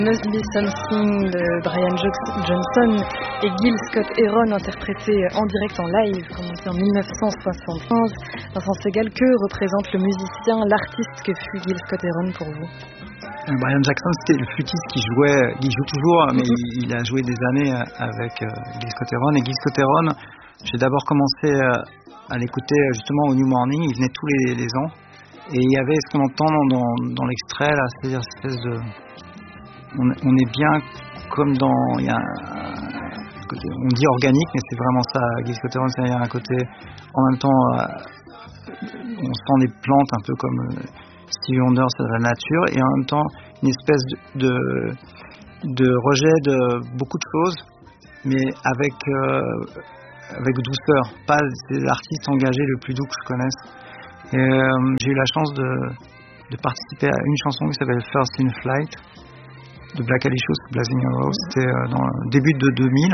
Must Be Something de Brian Johnson et Gil Scott-Heron interprété en direct en live, comme on dit en 1975. Vincent Segal, que représente le musicien, l'artiste que fut Gil Scott-Heron pour vous? Brian Jackson, c'était le flûtiste qui joue toujours, mais il a joué des années avec Gil Scott-Heron. Et Gil Scott-Heron, j'ai d'abord commencé à l'écouter justement au New Morning, il venait tous les ans. Et il y avait ce qu'on entend dans l'extrait, là, c'est-à-dire cette espèce de... On est bien comme dans... Il y a on dit organique, mais c'est vraiment ça, Gil Scott-Heron, il y a un côté... En même temps, on sent des plantes un peu comme Stevie Wonder, c'est de la nature, et en même temps, une espèce de rejet de beaucoup de choses, mais avec douceur. C'est l'artiste engagé le plus doux que je connaisse. Et, j'ai eu la chance de participer à une chanson qui s'appelle First in Flight de Black Alicious, Blazing Arrows. C'était dans le début de 2000.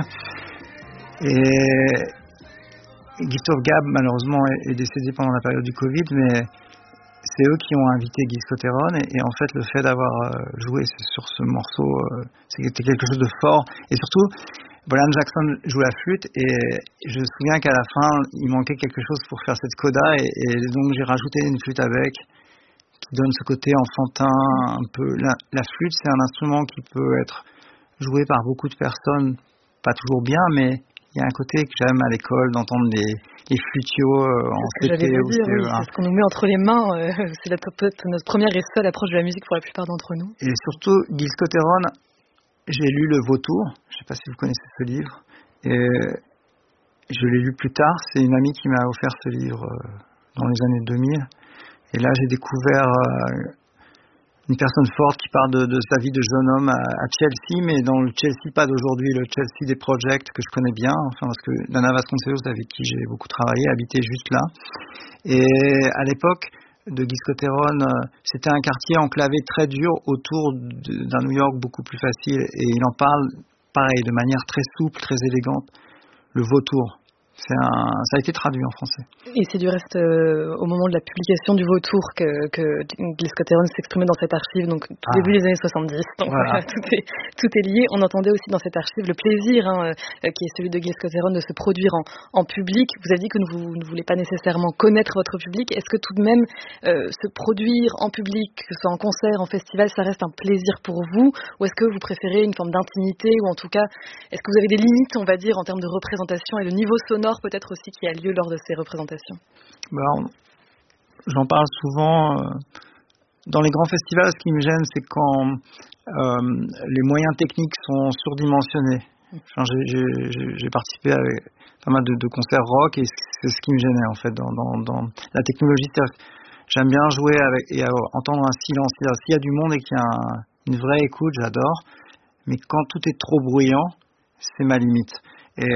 Et Christophe Gab, malheureusement, est décédé pendant la période du Covid, mais c'est eux qui ont invité Gil Scott-Heron. Et en fait, le fait d'avoir joué sur ce morceau, c'était quelque chose de fort. Et surtout, Brian Jackson joue la flûte et je me souviens qu'à la fin, il manquait quelque chose pour faire cette coda et donc j'ai rajouté une flûte avec qui donne ce côté enfantin un peu. La flûte, c'est un instrument qui peut être joué par beaucoup de personnes, pas toujours bien, mais il y a un côté que j'aime à l'école d'entendre les flutios en CT. J'allais vous dire, oui, c'est ce qu'on nous met entre les mains. C'est peut-être notre première et seule approche de la musique pour la plupart d'entre nous. Et surtout, Gil Scott-Heron, j'ai lu Le Vautour, je ne sais pas si vous connaissez ce livre, et je l'ai lu plus tard, c'est une amie qui m'a offert ce livre dans les années 2000, et là j'ai découvert une personne forte qui parle de sa vie de jeune homme à Chelsea, mais dans le Chelsea pas d'aujourd'hui, le Chelsea des Projects que je connais bien, enfin parce que Nana Vasconcelos, avec qui j'ai beaucoup travaillé, habitait juste là, et à l'époque de Gil Scott-Heron, c'était un quartier enclavé très dur autour d'un New York beaucoup plus facile, et il en parle pareil, de manière très souple, très élégante, le vautour. Ça a été traduit en français. Et c'est du reste au moment de la publication du Vautour que Gil Scott-Heron s'exprimait dans cette archive, donc tout début des années 70. Donc voilà, tout est lié. On entendait aussi dans cette archive le plaisir qui est celui de Gil Scott-Heron de se produire en public. Vous avez dit que vous ne voulez pas nécessairement connaître votre public. Est-ce que tout de même se produire en public, que ce soit en concert, en festival, ça reste un plaisir pour vous? Ou est-ce que vous préférez une forme d'intimité? Ou en tout cas, est-ce que vous avez des limites, on va dire, en termes de représentation et de niveau sonore peut-être aussi qui a lieu lors de ces représentations? J'en parle souvent. Dans les grands festivals, ce qui me gêne, c'est quand les moyens techniques sont surdimensionnés. Enfin, j'ai participé à pas mal de concerts rock et c'est ce qui me gênait en fait dans la technologie. J'aime bien jouer et entendre un silence. S'il y a du monde et qu'il y a une vraie écoute, j'adore. Mais quand tout est trop bruyant, c'est ma limite. Et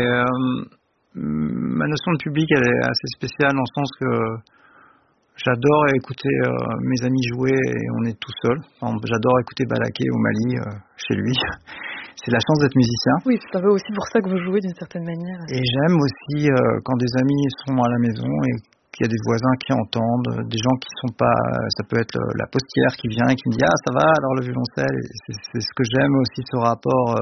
ma notion de public, elle est assez spéciale dans le sens que j'adore écouter mes amis jouer et on est tout seul. J'adore écouter Balaké au Mali, chez lui. C'est la chance d'être musicien. Oui, c'est un peu aussi pour ça que vous jouez d'une certaine manière. Et j'aime aussi quand des amis sont à la maison et qu'il y a des voisins qui entendent, des gens qui sont pas... Ça peut être la postière qui vient et qui me dit « Ah, ça va, alors le violoncelle ». C'est ce que j'aime aussi, ce rapport...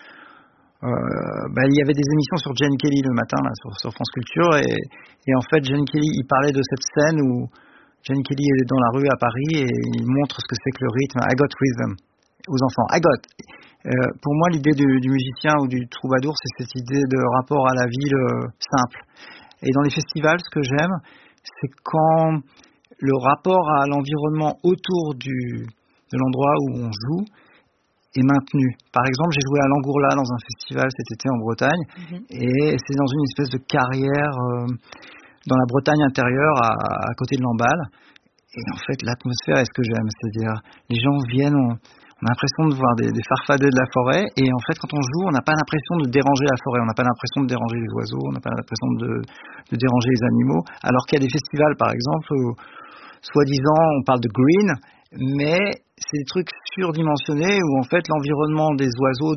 il y avait des émissions sur Gene Kelly le matin là, sur France Culture et en fait Gene Kelly il parlait de cette scène où Gene Kelly est dans la rue à Paris et il montre ce que c'est que le rythme. I got rhythm aux enfants. Pour moi l'idée du musicien ou du troubadour, c'est cette idée de rapport à la ville simple. Et dans les festivals, ce que j'aime, c'est quand le rapport à l'environnement autour de l'endroit où on joue est maintenu. Par exemple, j'ai joué à Langourla dans un festival cet été en Bretagne, et c'est dans une espèce de carrière dans la Bretagne intérieure, à côté de Lamballe. Et en fait, l'atmosphère est ce que j'aime, c'est-à-dire les gens viennent, on a l'impression de voir des farfadets de la forêt, et en fait, quand on joue, on n'a pas l'impression de déranger la forêt, on n'a pas l'impression de déranger les oiseaux, on n'a pas l'impression de déranger les animaux, alors qu'il y a des festivals, par exemple, où, soi-disant, on parle de green, mais c'est des trucs surdimensionnés où en fait l'environnement des oiseaux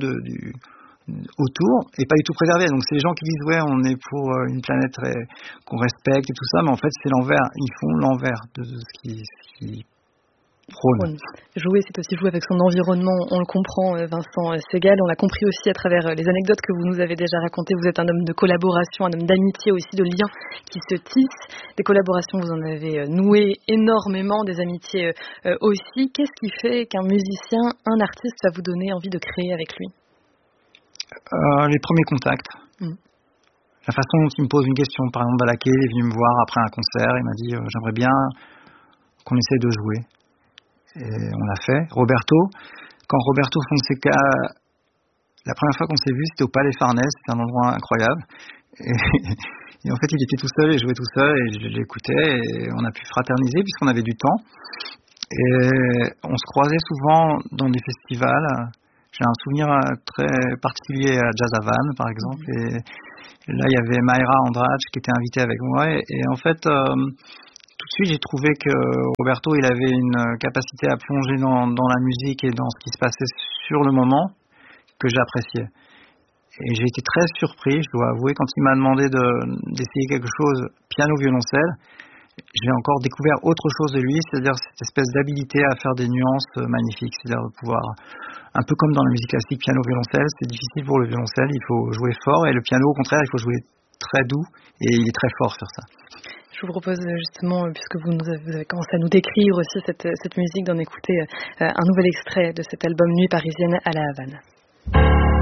autour est pas du tout préservé. Donc c'est les gens qui disent ouais, on est pour une planète qu'on respecte et tout ça, mais en fait c'est l'envers. Ils font l'envers de ce qui Rhône. Jouer, c'est aussi jouer avec son environnement, on le comprend, Vincent Segal. On l'a compris aussi à travers les anecdotes que vous nous avez déjà racontées. Vous êtes un homme de collaboration, un homme d'amitié aussi, de liens qui se tissent. Des collaborations, vous en avez noué énormément, des amitiés aussi. Qu'est-ce qui fait qu'un musicien, un artiste va vous donner envie de créer avec lui? Les premiers contacts. La façon dont il me pose une question. Par exemple, Balaké est venu me voir après un concert. Il m'a dit j'aimerais bien qu'on essaie de jouer. Et on l'a fait. Roberto, quand Roberto Fonseca, la première fois qu'on s'est vu, c'était au Palais Farnèse, c'était un endroit incroyable. Et en fait, il était tout seul et jouait tout seul et je l'écoutais et on a pu fraterniser puisqu'on avait du temps. Et on se croisait souvent dans des festivals. J'ai un souvenir très particulier à Jazz Havane, par exemple. Et là, il y avait Mayra Andrade qui était invitée avec moi. Et en fait, tout de suite, j'ai trouvé que Roberto, il avait une capacité à plonger dans la musique et dans ce qui se passait sur le moment que j'appréciais. Et j'ai été très surpris, je dois avouer, quand il m'a demandé d'essayer quelque chose piano-violoncelle. J'ai encore découvert autre chose de lui, c'est-à-dire cette espèce d'habilité à faire des nuances magnifiques, c'est-à-dire de pouvoir, un peu comme dans la musique classique, piano-violoncelle, c'est difficile pour le violoncelle, il faut jouer fort, et le piano, au contraire, il faut jouer très doux, et il est très fort sur ça. Je vous propose justement, puisque vous avez commencé à nous décrire aussi cette musique, d'en écouter un nouvel extrait de cet album Nuit parisienne à la Havane.